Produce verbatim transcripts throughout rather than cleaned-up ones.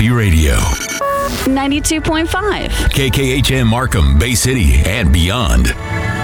Happy Radio. ninety-two point five. K K H M Markham, Bay City, and beyond.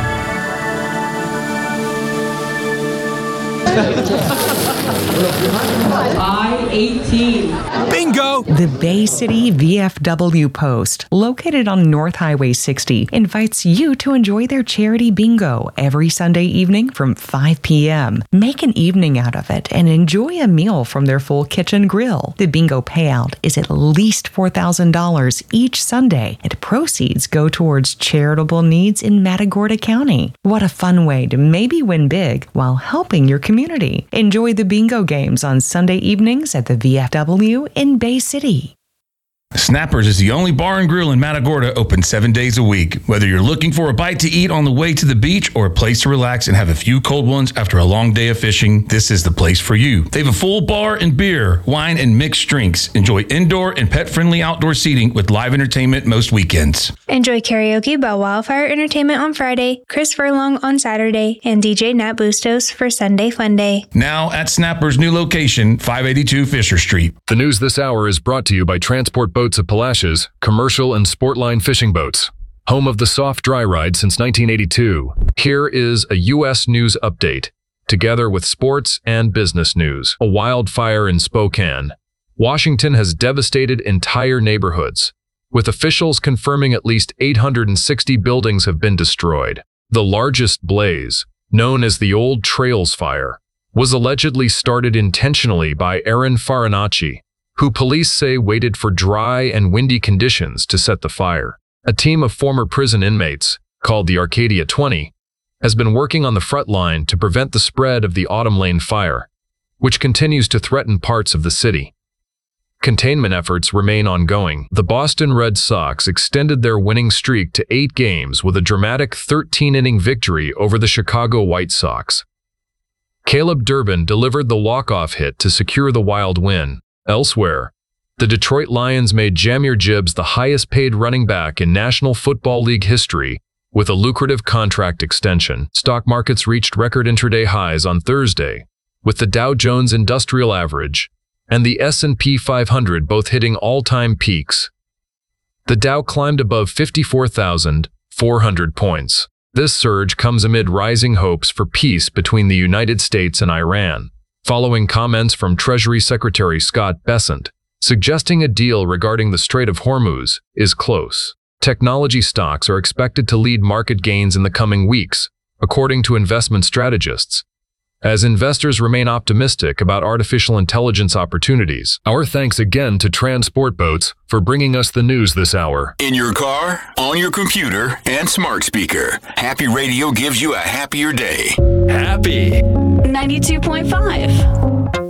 I eighteen. Bingo! The Bay City V F W Post, located on North Highway sixty, invites you to enjoy their charity bingo every Sunday evening from five p.m. Make an evening out of it and enjoy a meal from their full kitchen grill. The bingo payout is at least four thousand dollars each Sunday, and proceeds go towards charitable needs in Matagorda County. What a fun way to maybe win big while helping your community. Enjoy the bingo games on Sunday evenings at the V F W in Bay City. Snappers is the only bar and grill in Matagorda open seven days a week. Whether you're looking for a bite to eat on the way to the beach or a place to relax and have a few cold ones after a long day of fishing, this is the place for you. They have a full bar and beer, wine, and mixed drinks. Enjoy indoor and pet-friendly outdoor seating with live entertainment most weekends. Enjoy karaoke by Wildfire Entertainment on Friday, Chris Furlong on Saturday, and D J Nat Bustos for Sunday Fun Day. Now at Snapper's new location, five eighty-two Fisher Street. The news this hour is brought to you by Transport Boats of Palacios, commercial and sportline fishing boats. Home of the soft dry ride since nineteen eighty-two. Here is a U S news update, together with sports and business news. A wildfire in Spokane. Washington has devastated entire neighborhoods, with officials confirming at least eight hundred sixty buildings have been destroyed. The largest blaze, known as the Old Trails Fire, was allegedly started intentionally by Aaron Farinacci, who police say waited for dry and windy conditions to set the fire. A team of former prison inmates, called the Arcadia twenty, has been working on the front line to prevent the spread of the Autumn Lane fire, which continues to threaten parts of the city. Containment efforts remain ongoing. The Boston Red Sox extended their winning streak to eight games with a dramatic thirteen-inning victory over the Chicago White Sox. Caleb Durbin delivered the walk-off hit to secure the Wild win. Elsewhere, the Detroit Lions made Jahmyr Gibbs the highest-paid running back in National Football League history with a lucrative contract extension. Stock markets reached record intraday highs on Thursday, with the Dow Jones Industrial Average and the S and P five hundred both hitting all-time peaks. The Dow climbed above fifty-four thousand four hundred points. This surge comes amid rising hopes for peace between the United States and Iran, following comments from Treasury Secretary Scott Bessent, suggesting a deal regarding the Strait of Hormuz is close. Technology stocks are expected to lead market gains in the coming weeks, according to investment strategists, as investors remain optimistic about artificial intelligence opportunities. Our thanks again to Transport Boats for bringing us the news this hour. In your car, on your computer, and smart speaker, Happy Radio gives you a happier day. Happy. ninety-two point five.